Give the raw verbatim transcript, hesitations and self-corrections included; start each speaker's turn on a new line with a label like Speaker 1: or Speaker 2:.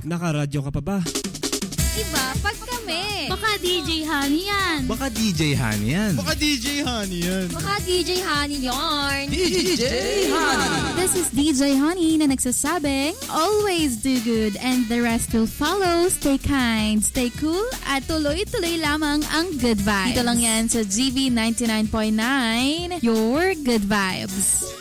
Speaker 1: nakaradyo ka pa ba?
Speaker 2: Iba pag kami.
Speaker 3: Baka D J Honey yan.
Speaker 4: Baka D J Honey yan.
Speaker 5: Baka D J Honey yan.
Speaker 2: Baka D J Honey yarn.
Speaker 4: D J Honey.
Speaker 3: This is D J Honey na nagsasabing, always do good and the rest will follow. Stay kind, stay cool, at tuloy-tuloy lamang ang good vibes. Dito lang yan sa G V ninety-nine point nine, your good vibes.